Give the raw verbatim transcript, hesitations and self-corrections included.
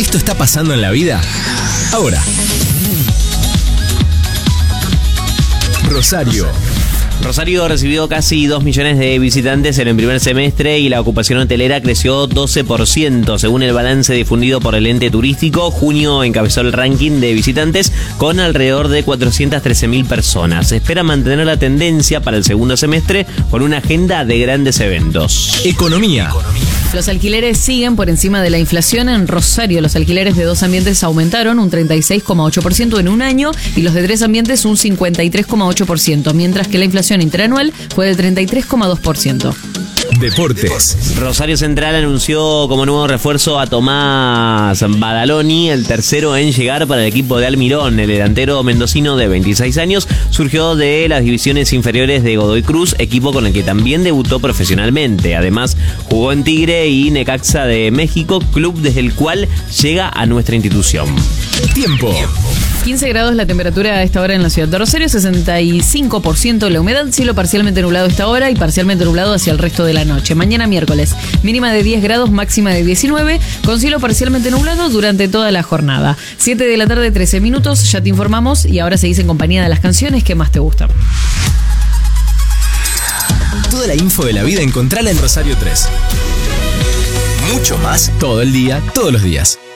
Esto está pasando en la vida ahora. Rosario. Rosario recibió casi dos millones de visitantes en el primer semestre y la ocupación hotelera creció doce por ciento. Según el balance difundido por el ente turístico, junio encabezó el ranking de visitantes con alrededor de cuatrocientas trece mil personas. Se espera mantener la tendencia para el segundo semestre con una agenda de grandes eventos. Economía. Los alquileres siguen por encima de la inflación. En Rosario, los alquileres de dos ambientes aumentaron un treinta y seis coma ocho por ciento en un año y los de tres ambientes un cincuenta y tres coma ocho por ciento, mientras que la inflación interanual fue del treinta y tres coma dos por ciento. Deportes. Rosario Central anunció como nuevo refuerzo a Tomás Badaloni, el tercero en llegar para el equipo de Almirón. El delantero mendocino de veintiséis años surgió de las divisiones inferiores de Godoy Cruz, equipo con el que también debutó profesionalmente. Además, jugó en Tigre y Necaxa de México, club desde el cual llega a nuestra institución. Tiempo. quince grados la temperatura a esta hora en la ciudad de Rosario, sesenta y cinco por ciento la humedad, cielo parcialmente nublado a esta hora y parcialmente nublado hacia el resto de la noche. Mañana miércoles, mínima de diez grados, máxima de diecinueve, con cielo parcialmente nublado durante toda la jornada. siete de la tarde, trece minutos, ya te informamos y ahora seguís en compañía de las canciones que más te gustan. Toda la info de la vida encontrala en Rosario tres. Mucho más todo el día, todos los días.